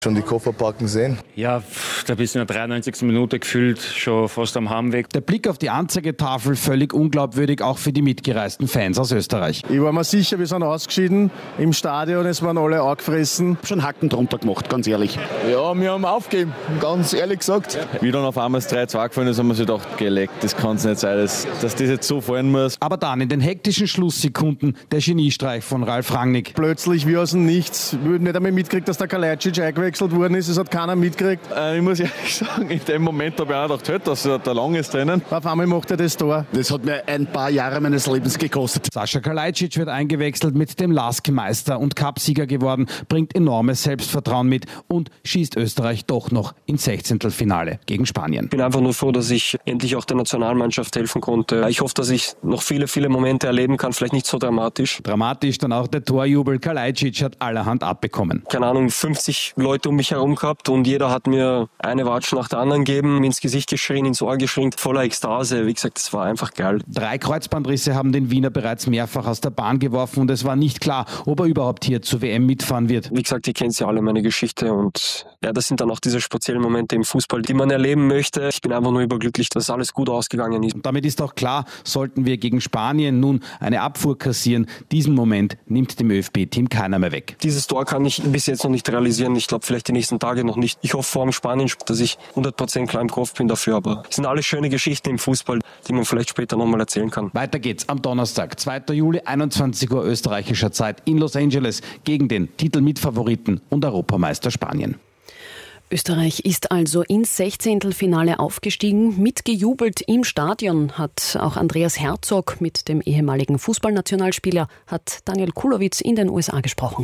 Schon die Koffer packen sehen? Ja, da bist du in der 93. Minute gefühlt schon fast am Heimweg. Der Blick auf die Anzeigetafel völlig unglaubwürdig, auch für die mitgereisten Fans aus Österreich. Ich war mir sicher, wir sind ausgeschieden im Stadion, es waren alle angefressen. Schon Hacken drunter gemacht, ganz ehrlich. Ja, wir haben aufgegeben, ganz ehrlich gesagt. Wie dann auf einmal das 3-2 gefallen ist, haben wir sich gedacht, geleckt, das kann es nicht sein, dass das jetzt so fallen muss. Aber dann in den hektischen Schlusssekunden der Geniestreich von Ralf Rangnick. Plötzlich wie aus dem Nichts, wir haben nicht einmal mitgekriegt, dass der Kalajdzic eingewechselt worden ist, es hat keiner mitgekriegt. Ich muss ehrlich sagen, in dem Moment habe ich auch gedacht, dass der Lang ist drinnen. Auf einmal macht er das Tor. Das hat mir ein paar Jahre meines Lebens gekostet. Sascha Kalajdzic wird eingewechselt, mit dem LASK-Meister und Cupsieger geworden, bringt enormes Selbstvertrauen mit und schießt Österreich doch noch ins 16. Finale gegen Spanien. Ich bin einfach nur froh, dass ich endlich auch der Nationalmannschaft helfen konnte. Ich hoffe, dass ich noch viele, viele Momente erleben kann, vielleicht nicht so dramatisch. Dramatisch dann auch der Torjubel. Kalajdzic hat allerhand abbekommen. Keine Ahnung, 50 Leute um mich herum gehabt und jeder hat mir eine Watsch nach der anderen gegeben, mir ins Gesicht geschrien, ins Ohr geschrien, voller Ekstase. Wie gesagt, das war einfach geil. 3 Kreuzbandrisse haben den Wiener bereits mehrfach aus der Bahn geworfen und es war nicht klar, ob er überhaupt hier zur WM mitfahren wird. Wie gesagt, ihr kennt ja alle meine Geschichte und ja, das sind dann auch diese speziellen Momente im Fußball, die man erleben möchte. Ich bin einfach nur überglücklich, dass alles gut ausgegangen ist. Und damit ist auch klar, sollten wir gegen Spanien nun eine Abfuhr kassieren, diesen Moment nimmt dem ÖFB-Team keiner mehr weg. Dieses Tor kann ich bis jetzt noch nicht realisieren. Ich glaube, vielleicht die nächsten Tage noch nicht. Ich hoffe vor dem Spanien, dass ich 100% klar im Kopf bin dafür, aber es sind alles schöne Geschichten im Fußball, die man vielleicht später nochmal erzählen kann. Weiter geht's am Donnerstag, 2. Juli, 21 Uhr österreichischer Zeit in Los Angeles gegen den Titelmitfavoriten und Europameister Spanien. Österreich ist also ins 16. Finale aufgestiegen. Mitgejubelt im Stadion hat auch Andreas Herzog mit dem ehemaligen Fußballnationalspieler, hat Daniel Kulowitz in den USA gesprochen.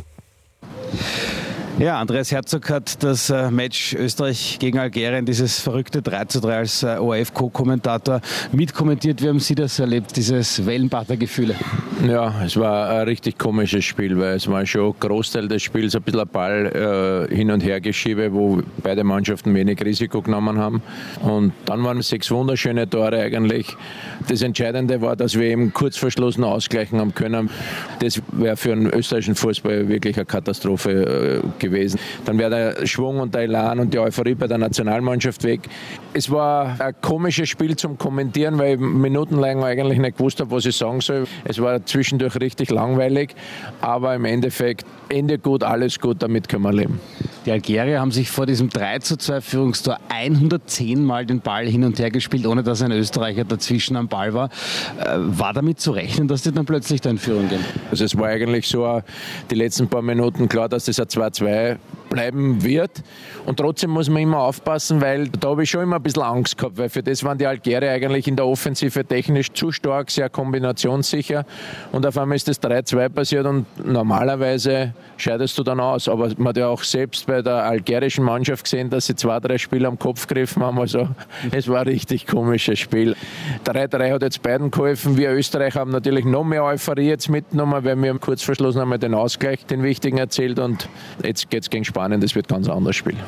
Ja, Andreas Herzog hat das Match Österreich gegen Algerien, dieses verrückte 3:3 als ORF-Co-Kommentator mitkommentiert. Wie haben Sie das erlebt, dieses Wellenbader Gefühle? Ja, es war ein richtig komisches Spiel, weil es war schon Großteil des Spiels ein bisschen ein Ball hin und her geschiebe, wo beide Mannschaften wenig Risiko genommen haben. Und dann waren 6 wunderschöne Tore eigentlich. Das Entscheidende war, dass wir eben kurz vor Schluss noch ausgleichen haben können. Das wäre für den österreichischen Fußball wirklich eine Katastrophe gewesen. Dann wäre der Schwung und der Elan und die Euphorie bei der Nationalmannschaft weg. Es war ein komisches Spiel zum Kommentieren, weil ich minutenlang eigentlich nicht gewusst habe, was ich sagen soll. Es war zwischendurch richtig langweilig, aber im Endeffekt Ende gut, alles gut, damit können wir leben. Die Algerier haben sich vor diesem 3:2 Führungstor 110 Mal den Ball hin und her gespielt, ohne dass ein Österreicher dazwischen am Ball war. War damit zu rechnen, dass die dann plötzlich da in Führung gehen? Also es war eigentlich so die letzten paar Minuten klar, dass das ein 2:2 bleiben wird. Und trotzdem muss man immer aufpassen, weil da habe ich schon immer ein bisschen Angst gehabt, weil für das waren die Algerier eigentlich in der Offensive technisch zu stark, sehr kombinationssicher. Und auf einmal ist das 3:2 passiert und normalerweise scheidest du dann aus. Aber man hat ja auch selbst bei der algerischen Mannschaft gesehen, dass sie 2-3 Spiele am Kopf gegriffen haben. Also es war ein richtig komisches Spiel. 3:3 hat jetzt beiden geholfen. Wir Österreicher haben natürlich noch mehr Euphorie jetzt mitgenommen, weil wir kurz vor Schluss nochmal den Ausgleich, den wichtigen, erzielt. Und jetzt geht es gegen Spanien, das wird ein ganz anderes Spiel.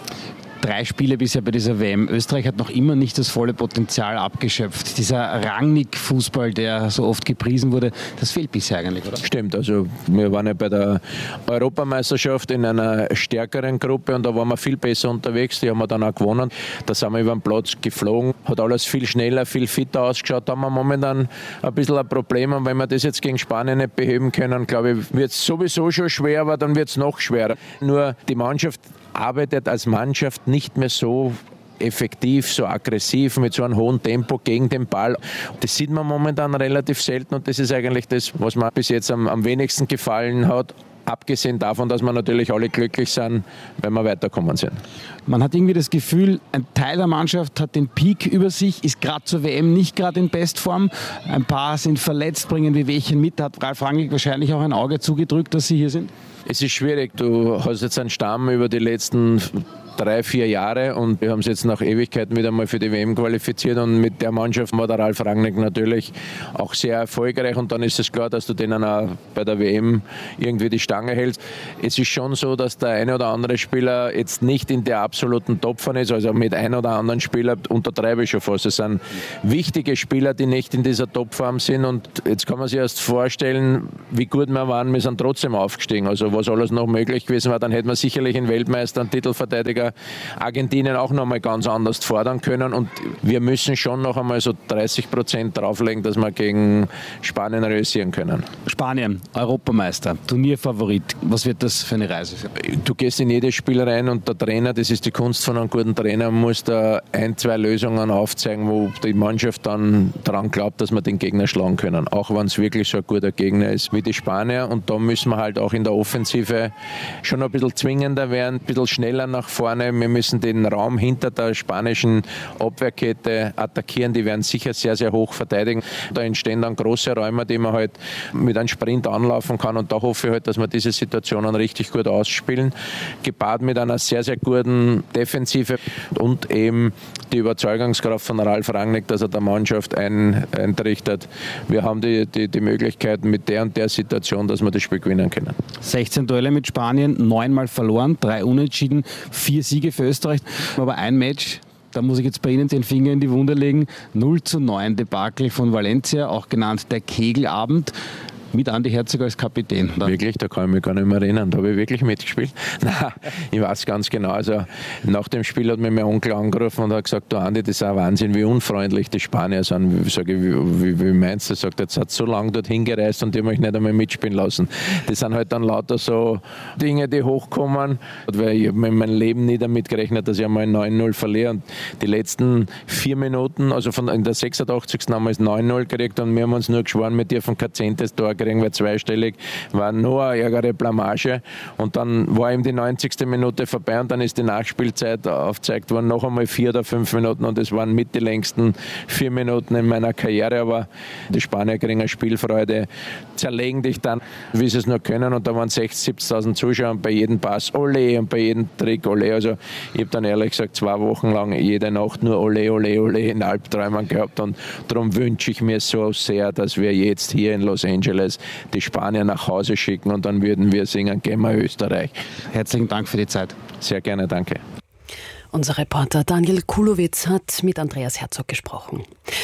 3 Spiele bisher bei dieser WM. Österreich hat noch immer nicht das volle Potenzial abgeschöpft. Dieser Rangnick-Fußball, der so oft gepriesen wurde, das fehlt bisher eigentlich, oder? Stimmt, also wir waren ja bei der Europameisterschaft in einer stärkeren Gruppe und da waren wir viel besser unterwegs, die haben wir dann auch gewonnen. Da sind wir über den Platz geflogen, hat alles viel schneller, viel fitter ausgeschaut. Da haben wir momentan ein bisschen ein Problem und wenn wir das jetzt gegen Spanien nicht beheben können, glaube ich, wird es sowieso schon schwer, aber dann wird es noch schwerer. Nur die Mannschaft arbeitet als Mannschaft nicht mehr so effektiv, so aggressiv, mit so einem hohen Tempo gegen den Ball. Das sieht man momentan relativ selten und das ist eigentlich das, was mir bis jetzt am wenigsten gefallen hat. Abgesehen davon, dass wir natürlich alle glücklich sind, wenn wir weiterkommen sind. Man hat irgendwie das Gefühl, ein Teil der Mannschaft hat den Peak über sich, ist gerade zur WM nicht gerade in Bestform. Ein paar sind verletzt, bringen Wehwehchen mit. Da hat Ralf Rangnick wahrscheinlich auch ein Auge zugedrückt, dass sie hier sind. Es ist schwierig. Du hast jetzt einen Stamm über die letzten 3-4 Jahre und wir haben es jetzt nach Ewigkeiten wieder mal für die WM qualifiziert und mit der Mannschaft war der Ralf Rangnick natürlich auch sehr erfolgreich und dann ist es klar, dass du denen auch bei der WM irgendwie die Stange hältst. Es ist schon so, dass der eine oder andere Spieler jetzt nicht in der absoluten Topform ist, also mit ein oder anderen Spieler untertreibe ich schon fast. Es sind wichtige Spieler, die nicht in dieser Topform sind und jetzt kann man sich erst vorstellen, wie gut wir waren, wir sind trotzdem aufgestiegen. Also was alles noch möglich gewesen war, dann hätten wir sicherlich einen Weltmeister, einen Titelverteidiger Argentinien auch noch mal ganz anders fordern können und wir müssen schon noch einmal so 30% drauflegen, dass wir gegen Spanien realisieren können. Spanien, Europameister, Turnierfavorit. Was wird das für eine Reise? Du gehst in jedes Spiel rein und der Trainer, das ist die Kunst von einem guten Trainer, muss da 1-2 Lösungen aufzeigen, wo die Mannschaft dann daran glaubt, dass wir den Gegner schlagen können. Auch wenn es wirklich so ein guter Gegner ist wie die Spanier. Und da müssen wir halt auch in der Offensive schon ein bisschen zwingender werden, ein bisschen schneller nach vorne. Wir müssen den Raum hinter der spanischen Abwehrkette attackieren. Die werden sicher sehr, sehr hoch verteidigen. Da entstehen dann große Räume, die man halt mit einem Sprint anlaufen kann. Und da hoffe ich halt, dass wir diese Situationen richtig gut ausspielen. Gepaart mit einer sehr, sehr guten Defensive und eben die Überzeugungskraft von Ralf Rangnick, dass er der Mannschaft eintrichtert. Wir haben die Möglichkeit mit der und der Situation, dass wir das Spiel gewinnen können. 16 Duelle mit Spanien, 9-mal verloren, 3 Unentschieden, 4 Siege für Österreich. Aber ein Match, da muss ich jetzt bei Ihnen den Finger in die Wunde legen, 0:9 Debakel von Valencia, auch genannt der Kegelabend. Mit Andi Herzog als Kapitän. Wirklich, da kann ich mich gar nicht mehr erinnern. Da habe ich wirklich mitgespielt. Nein, ich weiß ganz genau. Also nach dem Spiel hat mich mein Onkel angerufen und hat gesagt, du Andi, das ist ein Wahnsinn, wie unfreundlich die Spanier sind. Ich sage, wie meinst du? Er sagt, jetzt hat so lange dorthin gereist und die haben mich nicht einmal mitspielen lassen. Das sind halt dann lauter so Dinge, die hochkommen. Weil ich habe in meinem Leben nie damit gerechnet, dass ich einmal 9-0 verliere. Und die letzten 4 Minuten, also in der 86. haben wir es 9-0 gekriegt und wir haben uns nur geschworen, wir dürfen kein 10. Tor kriegen wir zweistellig, war nur eine ärgere Blamage und dann war eben die 90. Minute vorbei und dann ist die Nachspielzeit aufgezeigt worden, noch einmal 4 oder 5 Minuten und es waren mit die längsten 4 Minuten in meiner Karriere, aber die Spanier kriegen eine Spielfreude, zerlegen dich dann, wie sie es nur können und da waren 60.000, 70.000 Zuschauer und bei jedem Pass Ole und bei jedem Trick Ole, also ich habe dann ehrlich gesagt 2 Wochen lang jede Nacht nur Ole, Ole, Ole in Albträumen gehabt und darum wünsche ich mir so sehr, dass wir jetzt hier in Los Angeles die Spanier nach Hause schicken und dann würden wir singen, gehen wir Österreich. Herzlichen Dank für die Zeit. Sehr gerne, danke. Unser Reporter Daniel Kulowitz hat mit Andreas Herzog gesprochen.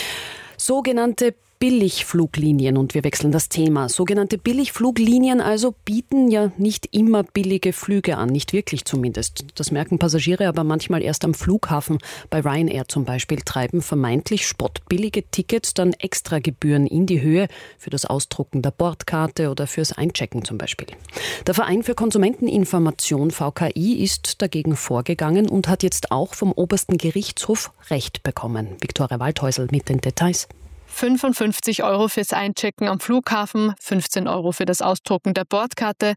Sogenannte Billigfluglinien, und wir wechseln das Thema. Sogenannte Billigfluglinien also bieten ja nicht immer billige Flüge an, nicht wirklich zumindest. Das merken Passagiere aber manchmal erst am Flughafen. Bei Ryanair zum Beispiel treiben vermeintlich spottbillige Tickets dann extra Gebühren in die Höhe für das Ausdrucken der Bordkarte oder fürs Einchecken zum Beispiel. Der Verein für Konsumenteninformation VKI ist dagegen vorgegangen und hat jetzt auch vom obersten Gerichtshof Recht bekommen. Viktoria Waldhäusl mit den Details. 55 € fürs Einchecken am Flughafen, 15 € für das Ausdrucken der Bordkarte,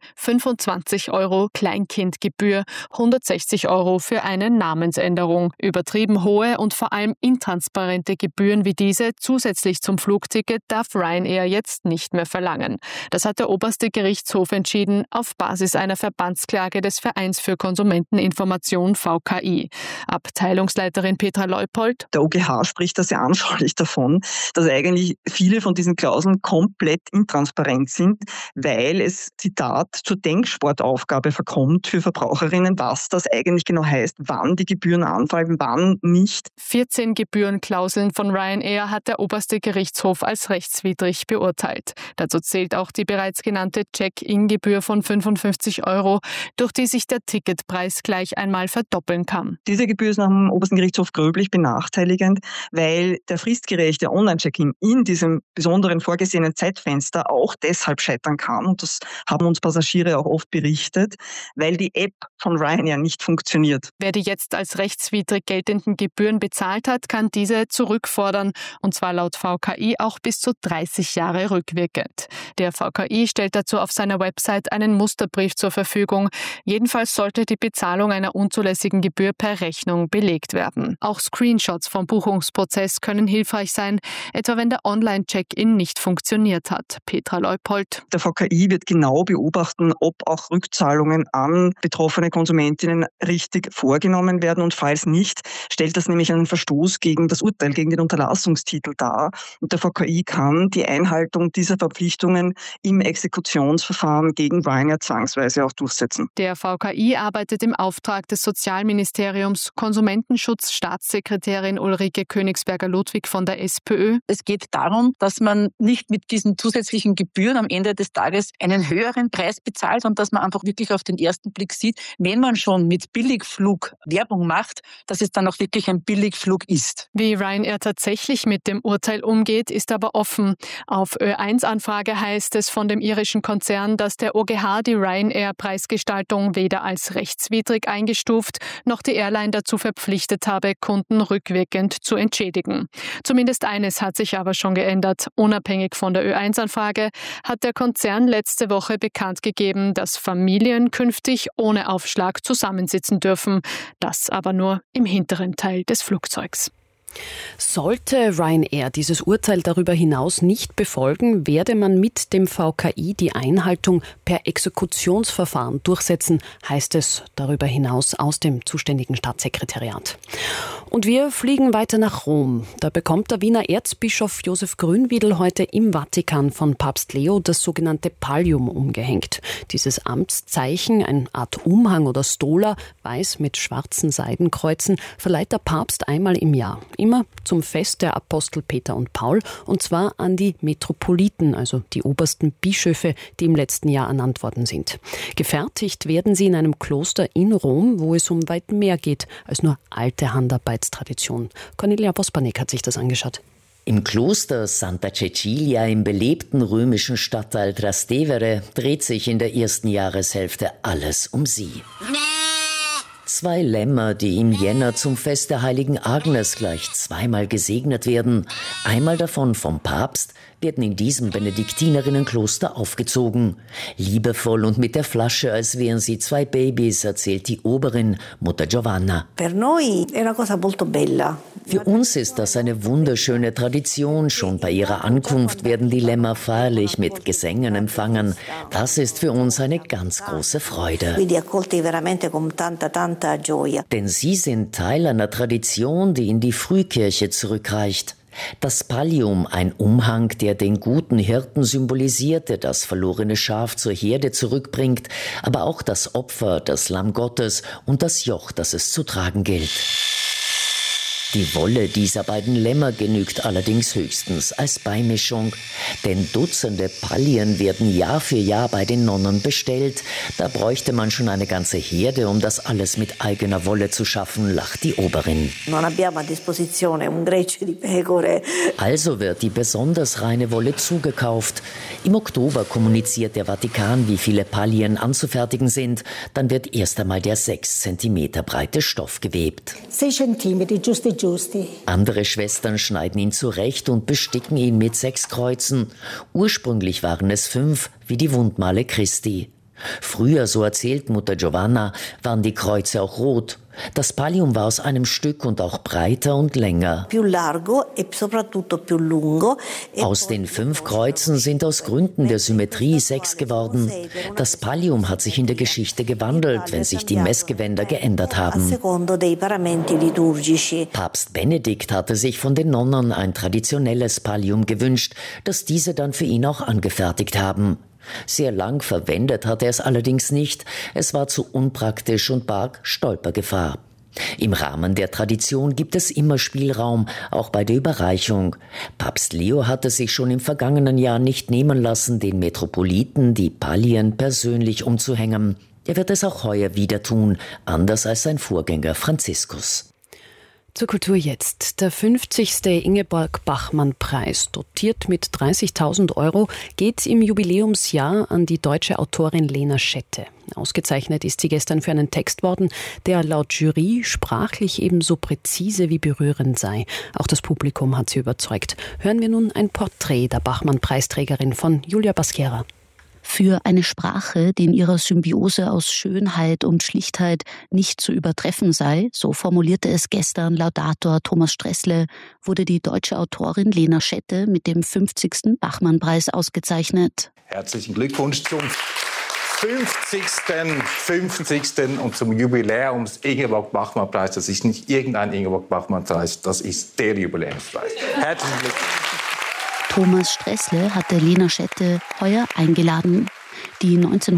25 € Kleinkindgebühr, 160 € für eine Namensänderung. Übertrieben hohe und vor allem intransparente Gebühren wie diese zusätzlich zum Flugticket darf Ryanair jetzt nicht mehr verlangen. Das hat der oberste Gerichtshof entschieden auf Basis einer Verbandsklage des Vereins für Konsumenteninformation VKI. Abteilungsleiterin Petra Leupold. Der OGH spricht da sehr anschaulich davon, dass eigentlich viele von diesen Klauseln komplett intransparent sind, weil es, Zitat, zur Denksportaufgabe verkommt für Verbraucherinnen, was das eigentlich genau heißt, wann die Gebühren anfallen, wann nicht. 14 Gebührenklauseln von Ryanair hat der oberste Gerichtshof als rechtswidrig beurteilt. Dazu zählt auch die bereits genannte Check-in-Gebühr von 55 €, durch die sich der Ticketpreis gleich einmal verdoppeln kann. Diese Gebühr ist nach dem obersten Gerichtshof gröblich benachteiligend, weil der fristgerechte Online-Check-in in diesem besonderen vorgesehenen Zeitfenster auch deshalb scheitern kann. Und das haben uns Passagiere auch oft berichtet, weil die App von Ryanair nicht funktioniert. Wer die jetzt als rechtswidrig geltenden Gebühren bezahlt hat, kann diese zurückfordern, und zwar laut VKI auch bis zu 30 Jahre rückwirkend. Der VKI stellt dazu auf seiner Website einen Musterbrief zur Verfügung. Jedenfalls sollte die Bezahlung einer unzulässigen Gebühr per Rechnung belegt werden. Auch Screenshots vom Buchungsprozess können hilfreich sein. etwa wenn der Online-Check-in nicht funktioniert hat. Petra Leupold. Der VKI wird genau beobachten, ob auch Rückzahlungen an betroffene Konsumentinnen richtig vorgenommen werden. Und falls nicht, stellt das nämlich einen Verstoß gegen das Urteil, gegen den Unterlassungstitel dar. Und der VKI kann die Einhaltung dieser Verpflichtungen im Exekutionsverfahren gegen Ryanair zwangsweise auch durchsetzen. Der VKI arbeitet im Auftrag des Sozialministeriums. Konsumentenschutz-Staatssekretärin Ulrike Königsberger-Ludwig von der SPÖ. Es geht darum, dass man nicht mit diesen zusätzlichen Gebühren am Ende des Tages einen höheren Preis bezahlt und dass man einfach wirklich auf den ersten Blick sieht, wenn man schon mit Billigflug Werbung macht, dass es dann auch wirklich ein Billigflug ist. Wie Ryanair tatsächlich mit dem Urteil umgeht, ist aber offen. Auf Ö1-Anfrage heißt es von dem irischen Konzern, dass der OGH die Ryanair-Preisgestaltung weder als rechtswidrig eingestuft, noch die Airline dazu verpflichtet habe, Kunden rückwirkend zu entschädigen. Zumindest eines hat sich aber schon geändert. Unabhängig von der Ö1-Anfrage hat der Konzern letzte Woche bekannt gegeben, dass Familien künftig ohne Aufschlag zusammensitzen dürfen. Das aber nur im hinteren Teil des Flugzeugs. Sollte Ryanair dieses Urteil darüber hinaus nicht befolgen, werde man mit dem VKI die Einhaltung per Exekutionsverfahren durchsetzen, heißt es darüber hinaus aus dem zuständigen Staatssekretariat. Und wir fliegen weiter nach Rom. Da bekommt der Wiener Erzbischof Josef Grünwiedel heute im Vatikan von Papst Leo das sogenannte Pallium umgehängt. Dieses Amtszeichen, eine Art Umhang oder Stola, weiß mit schwarzen Seidenkreuzen, verleiht der Papst einmal im Jahr. Immer zum Fest der Apostel Peter und Paul, und zwar an die Metropoliten, also die obersten Bischöfe, die im letzten Jahr ernannt worden sind. Gefertigt werden sie in einem Kloster in Rom, wo es um weit mehr geht als nur alte Handarbeitstradition. Cornelia Bospanek hat sich das angeschaut. Im Kloster Santa Cecilia im belebten römischen Stadtteil Trastevere dreht sich in der ersten Jahreshälfte alles um sie. 2 Lämmer, die im Jänner zum Fest der heiligen Agnes gleich zweimal gesegnet werden, einmal davon vom Papst, werden in diesem Benediktinerinnenkloster aufgezogen. Liebevoll und mit der Flasche, als wären sie 2 Babys, erzählt die Oberin, Mutter Giovanna. Für uns ist das eine wunderschöne Tradition. Schon bei ihrer Ankunft werden die Lämmer feierlich mit Gesängen empfangen. Das ist für uns eine ganz große Freude. Denn sie sind Teil einer Tradition, die in die Frühkirche zurückreicht. Das Pallium, ein Umhang, der den guten Hirten symbolisierte, das verlorene Schaf zur Herde zurückbringt, aber auch das Opfer, das Lamm Gottes und das Joch, das es zu tragen gilt. Die Wolle dieser beiden Lämmer genügt allerdings höchstens als Beimischung, denn Dutzende Pallien werden Jahr für Jahr bei den Nonnen bestellt. Da bräuchte man schon eine ganze Herde, um das alles mit eigener Wolle zu schaffen, lacht die Oberin. Also wird die besonders reine Wolle zugekauft. Im Oktober kommuniziert der Vatikan, wie viele Pallien anzufertigen sind. Dann wird erst einmal der 6 Zentimeter breite Stoff gewebt. 6 Zentimeter, giusti. Andere Schwestern schneiden ihn zurecht und besticken ihn mit 6 Kreuzen. Ursprünglich waren es 5, wie die Wundmale Christi. Früher, so erzählt Mutter Giovanna, waren die Kreuze auch rot. Das Pallium war aus einem Stück und auch breiter und länger. Aus den 5 Kreuzen sind aus Gründen der Symmetrie 6 geworden. Das Pallium hat sich in der Geschichte gewandelt, wenn sich die Messgewänder geändert haben. Papst Benedikt hatte sich von den Nonnen ein traditionelles Pallium gewünscht, das diese dann für ihn auch angefertigt haben. Sehr lang verwendet hat er es allerdings nicht. Es war zu unpraktisch und barg Stolpergefahr. Im Rahmen der Tradition gibt es immer Spielraum, auch bei der Überreichung. Papst Leo hatte sich schon im vergangenen Jahr nicht nehmen lassen, den Metropoliten die Pallien persönlich umzuhängen. Er wird es auch heuer wieder tun, anders als sein Vorgänger Franziskus. Zur Kultur jetzt. Der 50. Ingeborg-Bachmann-Preis, dotiert mit 30.000 €, geht im Jubiläumsjahr an die deutsche Autorin Lena Schette. Ausgezeichnet ist sie gestern für einen Text worden, der laut Jury sprachlich ebenso präzise wie berührend sei. Auch das Publikum hat sie überzeugt. Hören wir nun ein Porträt der Bachmann-Preisträgerin von Julia Basquera. Für eine Sprache, die in ihrer Symbiose aus Schönheit und Schlichtheit nicht zu übertreffen sei, so formulierte es gestern Laudator Thomas Stressle, wurde die deutsche Autorin Lena Schette mit dem 50. Bachmann-Preis ausgezeichnet. Herzlichen Glückwunsch zum 50. und zum Jubiläum des Ingeborg-Bachmann-Preis. Das ist nicht irgendein Ingeborg-Bachmann-Preis, das ist der Jubiläumspreis. Herzlichen Glückwunsch. Thomas Stressle hatte Lena Schette heuer eingeladen. Die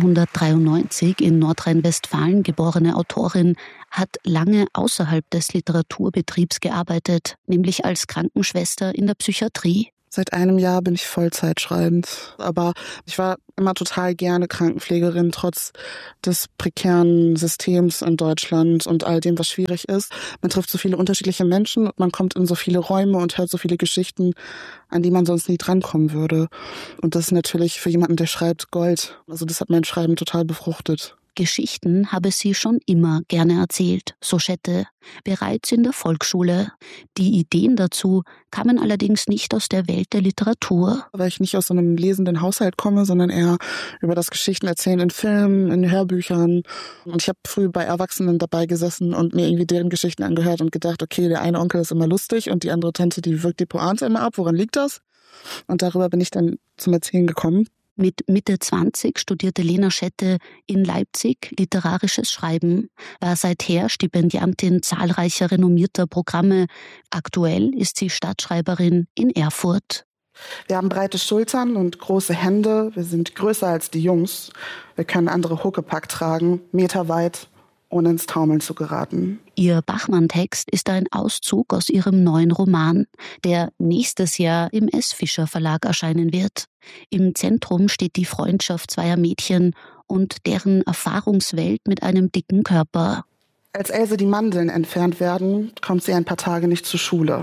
1993 in Nordrhein-Westfalen geborene Autorin hat lange außerhalb des Literaturbetriebs gearbeitet, nämlich als Krankenschwester in der Psychiatrie. Seit einem Jahr bin ich Vollzeit schreibend, aber ich war immer total gerne Krankenpflegerin, trotz des prekären Systems in Deutschland und all dem, was schwierig ist. Man trifft so viele unterschiedliche Menschen und man kommt in so viele Räume und hört so viele Geschichten, an die man sonst nie drankommen würde. Und das ist natürlich für jemanden, der schreibt, Gold. Also das hat mein Schreiben total befruchtet. Geschichten habe sie schon immer gerne erzählt, so Schette, bereits in der Volksschule. Die Ideen dazu kamen allerdings nicht aus der Welt der Literatur. Weil ich nicht aus so einem lesenden Haushalt komme, sondern eher über das Geschichtenerzählen in Filmen, in Hörbüchern. Und ich habe früh bei Erwachsenen dabei gesessen und mir irgendwie deren Geschichten angehört und gedacht, okay, der eine Onkel ist immer lustig und die andere Tante, die wirkt die Pointe immer ab. Woran liegt das? Und darüber bin ich dann zum Erzählen gekommen. Mit Mitte 20 studierte Lena Schette in Leipzig literarisches Schreiben, war seither Stipendiantin zahlreicher renommierter Programme. Aktuell ist sie Stadtschreiberin in Erfurt. Wir haben breite Schultern und große Hände. Wir sind größer als die Jungs. Wir können andere Huckepack tragen, meterweit, ohne ins Taumeln zu geraten. Ihr Bachmann-Text ist ein Auszug aus ihrem neuen Roman, der nächstes Jahr im S. Fischer Verlag erscheinen wird. Im Zentrum steht die Freundschaft zweier Mädchen und deren Erfahrungswelt mit einem dicken Körper. Als Else die Mandeln entfernt werden, kommt sie ein paar Tage nicht zur Schule.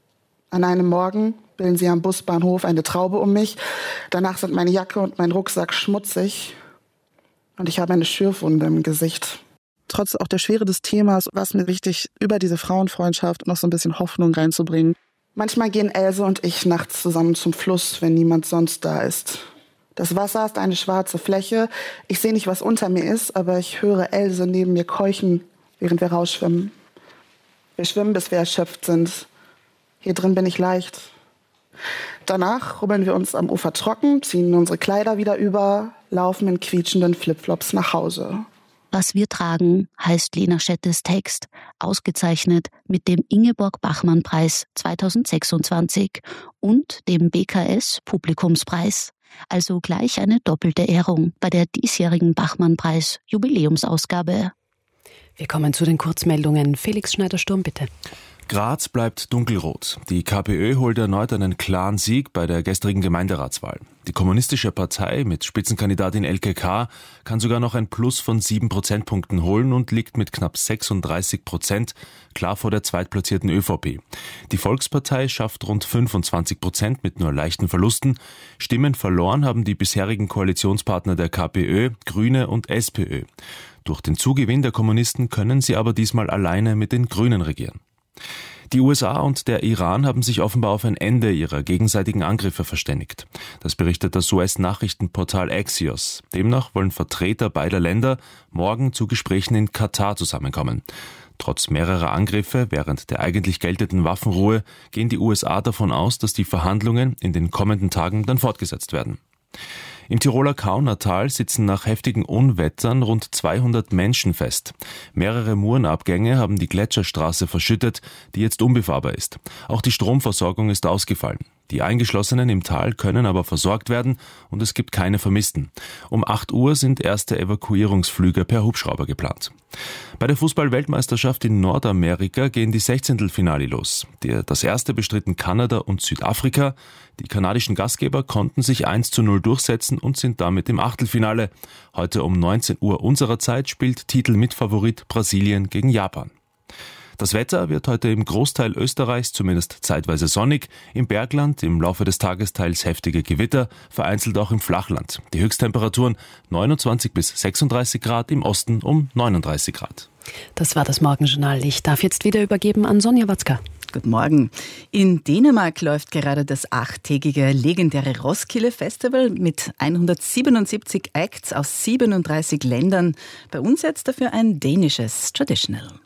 An einem Morgen bilden sie am Busbahnhof eine Traube um mich. Danach sind meine Jacke und mein Rucksack schmutzig und ich habe eine Schürfwunde im Gesicht. Trotz auch der Schwere des Themas war es mir wichtig, über diese Frauenfreundschaft noch so ein bisschen Hoffnung reinzubringen. Manchmal gehen Else und ich nachts zusammen zum Fluss, wenn niemand sonst da ist. Das Wasser ist eine schwarze Fläche. Ich sehe nicht, was unter mir ist, aber ich höre Else neben mir keuchen, während wir rausschwimmen. Wir schwimmen, bis wir erschöpft sind. Hier drin bin ich leicht. Danach rubbeln wir uns am Ufer trocken, ziehen unsere Kleider wieder über, laufen in quietschenden Flipflops nach Hause. Was wir tragen, heißt Lena Schettes Text, ausgezeichnet mit dem Ingeborg-Bachmann-Preis 2026 und dem BKS Publikumspreis. Also gleich eine doppelte Ehrung bei der diesjährigen Bachmann-Preis-Jubiläumsausgabe. Wir kommen zu den Kurzmeldungen. Felix Schneider-Sturm, bitte. Graz bleibt dunkelrot. Die KPÖ holt erneut einen klaren Sieg bei der gestrigen Gemeinderatswahl. Die kommunistische Partei mit Spitzenkandidatin Elke K. kann sogar noch ein Plus von 7 Prozentpunkten holen und liegt mit knapp 36% klar vor der zweitplatzierten ÖVP. Die Volkspartei schafft rund 25% mit nur leichten Verlusten. Stimmen verloren haben die bisherigen Koalitionspartner der KPÖ, Grüne und SPÖ. Durch den Zugewinn der Kommunisten können sie aber diesmal alleine mit den Grünen regieren. Die USA und der Iran haben sich offenbar auf ein Ende ihrer gegenseitigen Angriffe verständigt. Das berichtet das US-Nachrichtenportal Axios. Demnach wollen Vertreter beider Länder morgen zu Gesprächen in Katar zusammenkommen. Trotz mehrerer Angriffe während der eigentlich geltenden Waffenruhe gehen die USA davon aus, dass die Verhandlungen in den kommenden Tagen dann fortgesetzt werden. Im Tiroler Kaunertal sitzen nach heftigen Unwettern rund 200 Menschen fest. Mehrere Murenabgänge haben die Gletscherstraße verschüttet, die jetzt unbefahrbar ist. Auch die Stromversorgung ist ausgefallen. Die Eingeschlossenen im Tal können aber versorgt werden und es gibt keine Vermissten. Um 8 Uhr sind erste Evakuierungsflüge per Hubschrauber geplant. Bei der Fußball-Weltmeisterschaft in Nordamerika gehen die 16. los. Das erste bestritten Kanada und Südafrika. Die kanadischen Gastgeber konnten sich 1:0 durchsetzen und sind damit im Achtelfinale. Heute um 19 Uhr unserer Zeit spielt Titelmitfavorit Brasilien gegen Japan. Das Wetter wird heute im Großteil Österreichs zumindest zeitweise sonnig, im Bergland im Laufe des Tages teils heftige Gewitter, vereinzelt auch im Flachland. Die Höchsttemperaturen 29 bis 36 Grad, im Osten um 39 Grad. Das war das Morgenjournal. Ich darf jetzt wieder übergeben an Sonja Watzka. Guten Morgen. In Dänemark läuft gerade das 8-tägige legendäre Roskilde Festival mit 177 Acts aus 37 Ländern. Bei uns jetzt dafür ein dänisches Traditional.